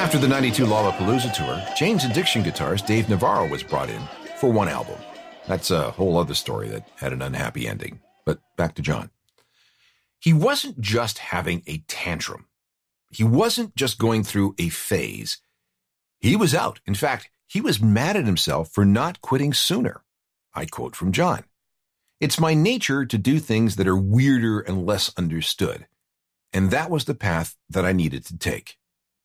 After the 92 Lollapalooza tour, Jane's Addiction guitarist Dave Navarro was brought in for one album. That's a whole other story that had an unhappy ending. But back to John. He wasn't just having a tantrum. He wasn't just going through a phase. He was out. In fact, he was mad at himself for not quitting sooner. I quote from John. "It's my nature to do things that are weirder and less understood. And that was the path that I needed to take."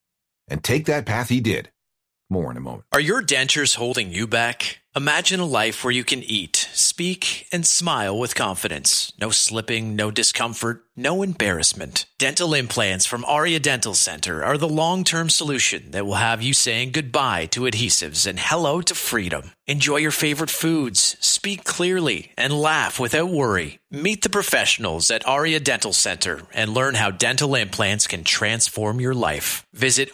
And take that path he did. More in a moment. Are your dentures holding you back? Imagine a life where you can eat, speak, and smile with confidence. No slipping, no discomfort, no embarrassment. Dental implants from Aria Dental Center are the long-term solution that will have you saying goodbye to adhesives and hello to freedom. Enjoy your favorite foods, speak clearly, and laugh without worry. Meet the professionals at Aria Dental Center and learn how dental implants can transform your life. Visit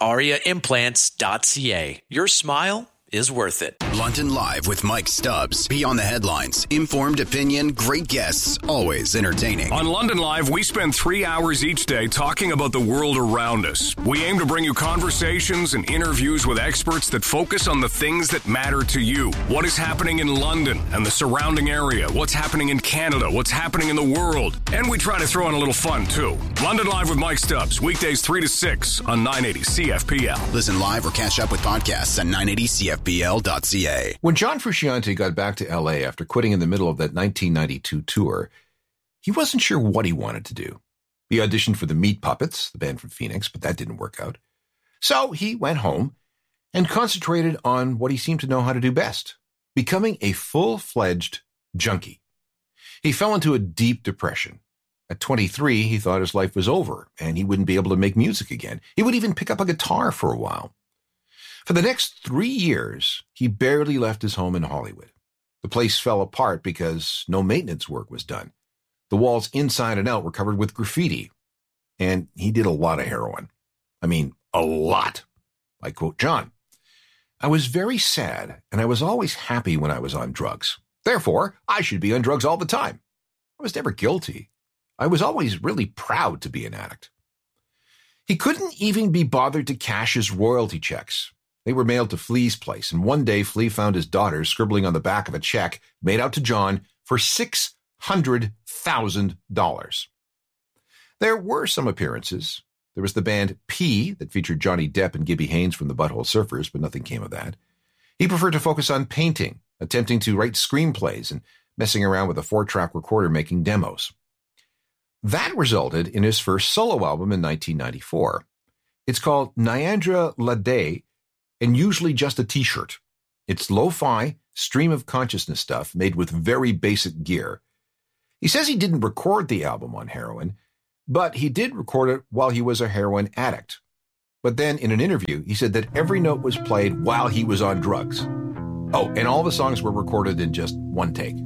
ariaimplants.ca. Your smile is worth it. London Live with Mike Stubbs. Beyond the headlines. Informed opinion, great guests, always entertaining. On London Live, we spend 3 hours each day talking about the world around us. We aim to bring you conversations and interviews with experts that focus on the things that matter to you. What is happening in London and the surrounding area? What's happening in Canada? What's happening in the world? And we try to throw in a little fun, too. London Live with Mike Stubbs. Weekdays 3 to 6 on 980 CFPL. Listen live or catch up with podcasts at 980CFPL.ca. When John Frusciante got back to LA after quitting in the middle of that 1992 tour, he wasn't sure what he wanted to do. He auditioned for the Meat Puppets, the band from Phoenix, but that didn't work out. So he went home and concentrated on what he seemed to know how to do best, becoming a full-fledged junkie. He fell into a deep depression. At 23, he thought his life was over and he wouldn't be able to make music again. He would even pick up a guitar for a while. For the next 3 years, he barely left his home in Hollywood. The place fell apart because no maintenance work was done. The walls inside and out were covered with graffiti. And he did a lot of heroin. I mean, a lot. I quote John. "I was very sad, and I was always happy when I was on drugs. Therefore, I should be on drugs all the time. I was never guilty. I was always really proud to be an addict." He couldn't even be bothered to cash his royalty checks. They were mailed to Flea's place, and one day Flea found his daughter scribbling on the back of a check made out to John for $600,000. There were some appearances. There was the band P that featured Johnny Depp and Gibby Haynes from the Butthole Surfers, but nothing came of that. He preferred to focus on painting, attempting to write screenplays, and messing around with a 4-track recorder making demos. That resulted in his first solo album in 1994. It's called Nyandra Lade, and usually just a t-shirt. It's lo-fi, stream of consciousness stuff made with very basic gear. He says he didn't record the album on heroin, but he did record it while he was a heroin addict. But then in an interview, he said that every note was played while he was on drugs. Oh, and all the songs were recorded in just one take.